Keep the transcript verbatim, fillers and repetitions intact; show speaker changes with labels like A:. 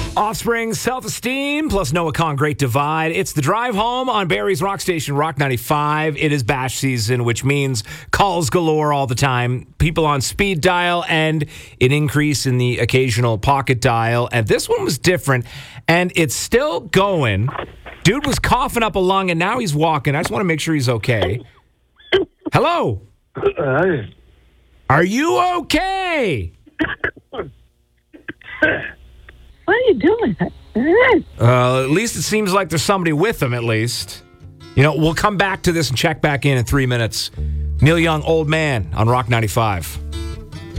A: Offspring, self-esteem, plus Noah Kahn, Great Divide. It's the drive home on Barrie's Rock Station, Rock ninety-five. It is bash season, which means calls galore all the time. People on speed dial and an increase in the occasional pocket dial. And this one was different, and it's still going. Dude was coughing up a lung, and now he's walking. I just want to make sure he's okay. Hello?
B: Hi.
A: Are you okay?
C: What are you doing?
A: Uh, at least it seems like there's somebody with him, at least. You know, we'll come back to this and check back in in three minutes. Neil Young, Old Man on Rock ninety-five.